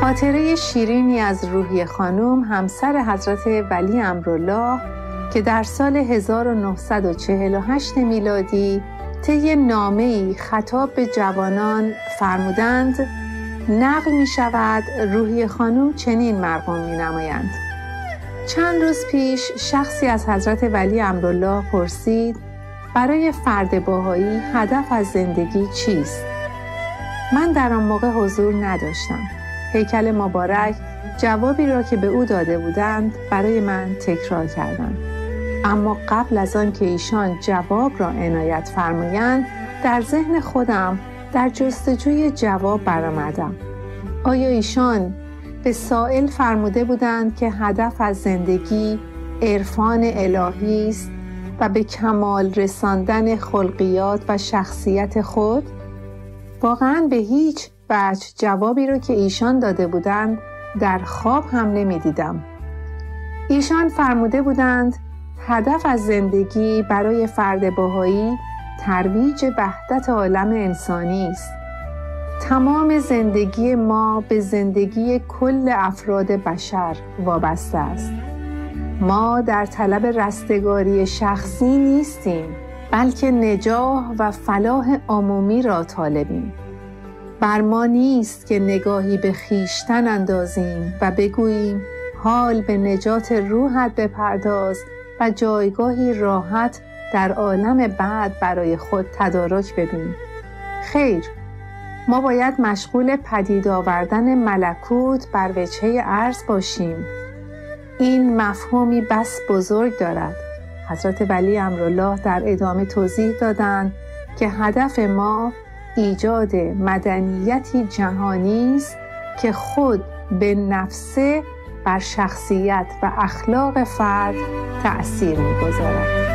خاطره شیرینی از روحیه خانم، همسر حضرت ولی امرالله، که در سال 1948 میلادی طی نامه‌ای خطاب به جوانان فرمودند: نقل می شود روحیه خانم چنین مرقوم می نمایند: چند روز پیش شخصی از حضرت ولی امرالله پرسید برای فرد بهایی هدف از زندگی چیست؟ من در آن موقع حضور نداشتم. هیکل مبارک جوابی را که به او داده بودند برای من تکرار کردند. اما قبل از آن که ایشان جواب را عنایت فرمایند، در ذهن خودم در جستجوی جواب برآمدم. آیا ایشان به سائل فرموده بودند که هدف از زندگی عرفان الهی است و به کمال رساندن خلقیات و شخصیت خود؟ واقعاً به هیچ وجه جوابی را که ایشان داده بودند در خواب هم نمی دیدم. ایشان فرموده بودند هدف از زندگی برای فرد بهایی ترویج وحدت عالم انسانی است. تمام زندگی ما به زندگی کل افراد بشر وابسته است. ما در طلب رستگاری شخصی نیستیم، بلکه نجاح و فلاح عمومی را طالبیم. بر ما نیست که نگاهی به خویشتن اندازیم و بگوییم حال به نجات روحت بپرداز و جایگاهی راحت در عالم بعد برای خود تدارک ببین. خیر، ما باید مشغول پدید آوردن ملکوت بر وجهه ارض باشیم. این مفهومی بس بزرگ دارد. حضرت ولی امرالله در ادامه توضیح دادند که هدف ما ایجاد مدنیتی جهانی است که خود به نفسه بر شخصیت و اخلاق فرد تأثیر می‌گذارد.